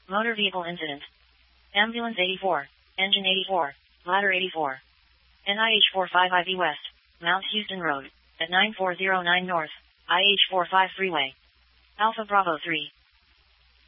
Motor vehicle incident. Ambulance 84, engine 84, ladder 84. NIH-45IV West, Mount Houston Road, at 9409 North, IH-45 Freeway. Alpha Bravo 3.